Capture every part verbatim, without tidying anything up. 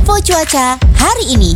Info cuaca hari ini.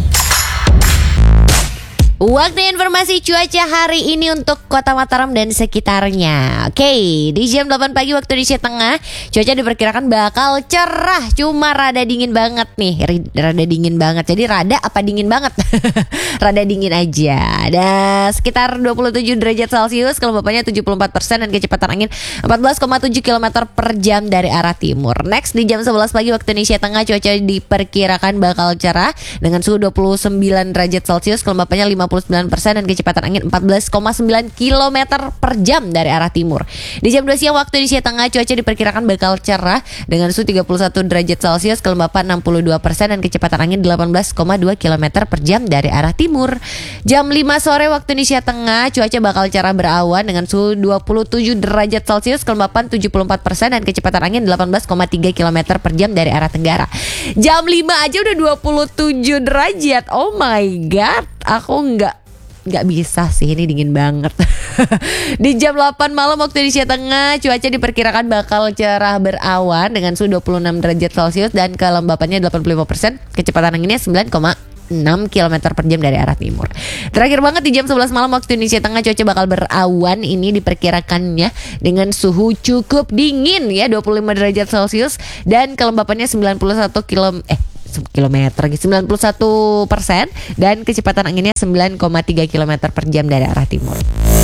Waktu informasi cuaca hari ini untuk Kota Mataram dan sekitarnya. Oke, di jam delapan pagi waktu Indonesia Tengah, cuaca diperkirakan bakal cerah, cuma rada dingin banget nih. Rada dingin banget. Jadi rada apa dingin banget? Rada dingin aja. Dan sekitar dua puluh tujuh derajat Celcius, kelembapannya tujuh puluh empat persen dan kecepatan angin empat belas koma tujuh kilometer per jam dari arah timur. Next, di jam sebelas pagi waktu Indonesia Tengah, cuaca diperkirakan bakal cerah dengan suhu dua puluh sembilan derajat Celcius, kelembapannya lima puluh sembilan persen dan kecepatan angin empat belas koma sembilan kilometer per jam dari arah timur. Di jam dua siang waktu Indonesia Tengah, cuaca diperkirakan bakal cerah dengan suhu tiga puluh satu derajat Celcius, kelembapan enam puluh dua persen dan kecepatan angin delapan belas koma dua kilometer per jam dari arah timur. Jam lima sore waktu Indonesia Tengah, cuaca bakal cerah berawan dengan suhu dua puluh tujuh derajat Celcius, kelembapan tujuh puluh empat persen dan kecepatan angin delapan belas koma tiga kilometer per jam dari arah tenggara. Jam lima aja udah dua puluh tujuh derajat. Oh my god, aku nggak Gak bisa sih, ini dingin banget. Di jam delapan malam waktu Indonesia Tengah, cuaca diperkirakan bakal cerah berawan dengan suhu dua puluh enam derajat Celcius dan kelembapannya delapan puluh lima persen, kecepatan anginnya sembilan koma enam kilometer per jam dari arah timur. Terakhir banget di jam sebelas malam waktu Indonesia Tengah, cuaca bakal berawan. Ini diperkirakannya dengan suhu cukup dingin ya, dua puluh lima derajat Celcius dan kelembapannya sembilan puluh satu km eh kilometer sembilan puluh satu persen dan kecepatan anginnya sembilan koma tiga kilometer per jam dari arah timur.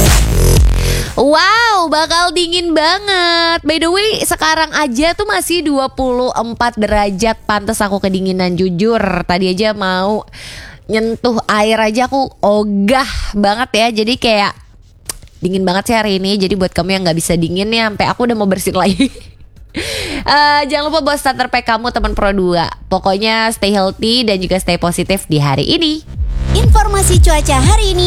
Wow, bakal dingin banget. By the way, sekarang aja tuh masih dua puluh empat derajat. Pantes aku kedinginan, jujur. Tadi aja mau nyentuh air aja aku ogah banget ya. Jadi kayak dingin banget sih hari ini. Jadi buat kamu yang gak bisa dingin ya, sampai aku udah mau bersin lagi. Uh, jangan lupa buat starter pack kamu teman Pro dua. Pokoknya stay healthy dan juga stay positif di hari ini. Informasi cuaca hari ini